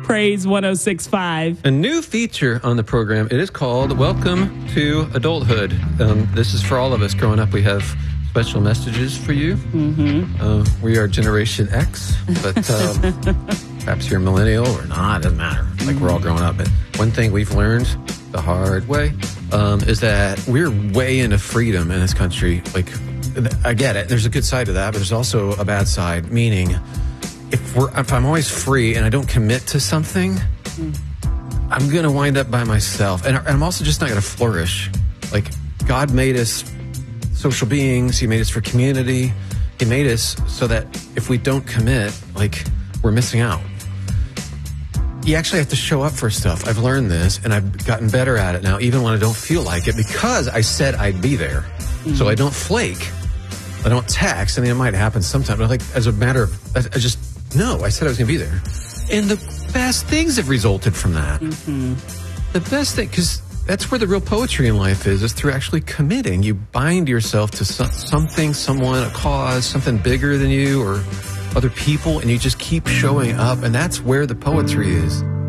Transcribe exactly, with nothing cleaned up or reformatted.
Praise one oh six point five. A new feature on the program. It is called Welcome to Adulthood. Um, this is for all of us growing up. We have special messages for you. Mm-hmm. Uh, we are Generation X, but um, perhaps you're a millennial or not. It doesn't matter. Like, we're all growing up. But one thing we've learned the hard way um, is that we're way into freedom in this country. Like, I get it. There's a good side to that, but there's also a bad side, meaning if we're if I'm always free and I don't commit to something, mm. I'm going to wind up by myself. And I'm also just not going to flourish. Like, God made us social beings. He made us for community. He made us so that if we don't commit, like, we're missing out. You actually have to show up for stuff. I've learned this, and I've gotten better at it now, even when I don't feel like it, because I said I'd be there. Mm-hmm. So I don't flake. I don't text. I mean, it might happen sometime, but like, as a matter of, I, I just, no, I said I was going to be there. And the best things have resulted from that. Mm-hmm. The best thing, because that's where the real poetry in life is, is through actually committing. You bind yourself to some, something, someone, a cause, something bigger than you or other people, and you just keep showing up, and that's where the poetry is.